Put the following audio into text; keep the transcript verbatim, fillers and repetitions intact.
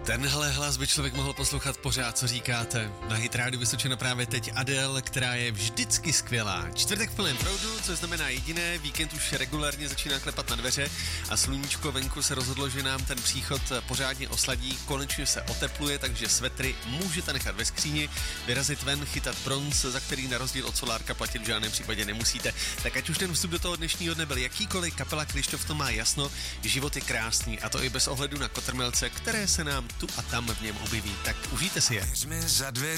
Tenhle hlas by člověk mohl poslouchat pořád, co říkáte. Na Hit Radio Vysočina právě teď Adele, která je vždycky skvělá. Čtvrtek v plném proudu, co znamená jediné, víkend už regulárně začíná klepat na dveře a sluníčko venku se rozhodlo, že nám ten příchod pořádně osladí, konečně se otepluje, takže svetry můžete nechat ve skříni, vyrazit ven, chytat bronz, za který na rozdíl od solárka platit v žádném případě nemusíte. Tak ať už ten vstup do toho dnešního dne byl jakýkoliv, kapela Kryštof to má jasno, život je krásný a to i bez ohledu na kotrmelce, které se nám tu a tam v něm objeví. Tak užijte si je.